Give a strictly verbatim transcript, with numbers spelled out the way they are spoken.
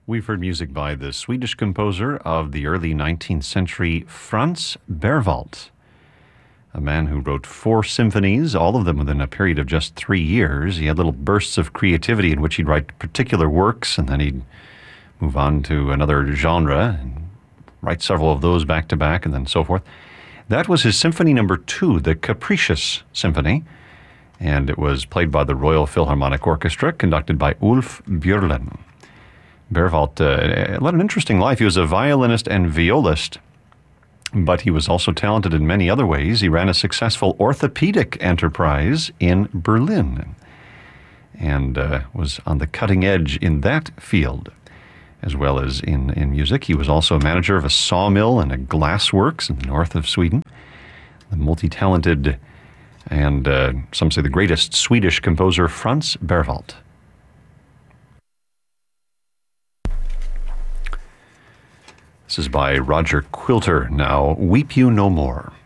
We've heard music by the Swedish composer of the early nineteenth century, Franz Berwald, a man who wrote four symphonies, all of them within a period of just three years. He had little bursts of creativity in which he'd write particular works, and then he'd move on to another genre and write several of those back to back, and then so forth. That was his symphony number two, the Capricious Symphony, and it was played by the Royal Philharmonic Orchestra, conducted by Ulf Björlin. Berwald uh, led an interesting life. He was a violinist and violist, but he was also talented in many other ways. He ran a successful orthopedic enterprise in Berlin and uh, was on the cutting edge in that field, as well as in, in music. He was also a manager of a sawmill and a glassworks in the north of Sweden. The multi-talented and uh, some say the greatest Swedish composer, Franz Berwald. This is by Roger Quilter now, Weep You No More.